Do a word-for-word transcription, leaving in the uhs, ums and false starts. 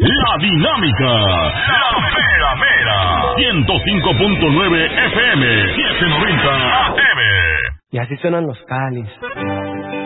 La Dinámica, La Mera Mera, ciento cinco punto nueve F M, setecientos noventa A M. Y así suenan los Cáliz.